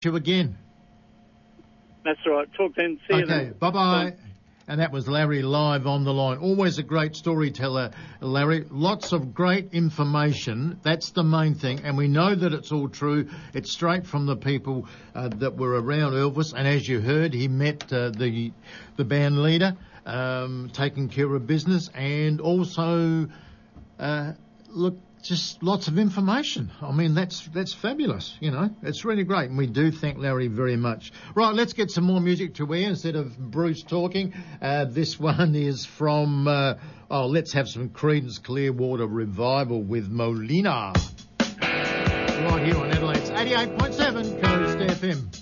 you again. That's right. Talk then. See you then. Okay, bye-bye. And that was Larry live on the line. Always a great storyteller, Larry. Lots of great information. That's the main thing. And we know that it's all true. It's straight from the people that were around Elvis. And as you heard, he met the band leader, taking care of business. And also, just lots of information. I mean, that's fabulous, you know. It's really great, and we do thank Larry very much. Right, let's get some more music to air instead of Bruce talking. This one is from, let's have some Creedence Clearwater Revival with Molina. Right here on Adelaide's 88.7 Coast FM.